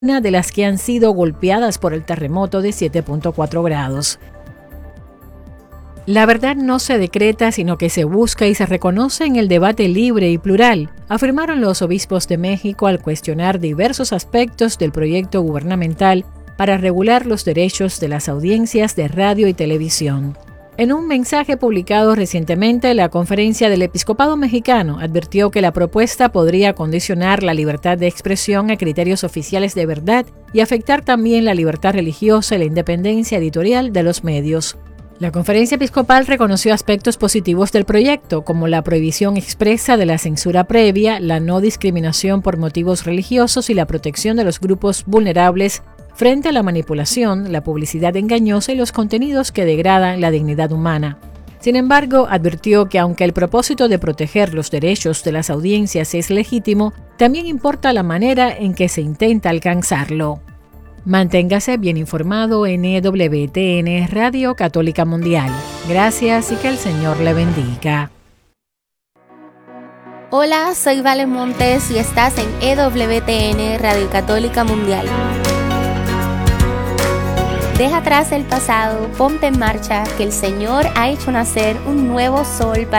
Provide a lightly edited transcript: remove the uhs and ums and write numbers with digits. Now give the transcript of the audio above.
una de las que han sido golpeadas por el terremoto de 7.4 grados. La verdad no se decreta, sino que se busca y se reconoce en el debate libre y plural, afirmaron los obispos de México al cuestionar diversos aspectos del proyecto gubernamental para regular los derechos de las audiencias de radio y televisión. En un mensaje publicado recientemente, la Conferencia del Episcopado Mexicano advirtió que la propuesta podría condicionar la libertad de expresión a criterios oficiales de verdad y afectar también la libertad religiosa y la independencia editorial de los medios. La Conferencia Episcopal reconoció aspectos positivos del proyecto, como la prohibición expresa de la censura previa, la no discriminación por motivos religiosos y la protección de los grupos vulnerables frente a la manipulación, la publicidad engañosa y los contenidos que degradan la dignidad humana. Sin embargo, advirtió que aunque el propósito de proteger los derechos de las audiencias es legítimo, también importa la manera en que se intenta alcanzarlo. Manténgase bien informado en EWTN Radio Católica Mundial. Gracias y que el Señor le bendiga. Hola, soy Vale Montes y estás en EWTN Radio Católica Mundial. Deja atrás el pasado, ponte en marcha, que el Señor ha hecho nacer un nuevo sol para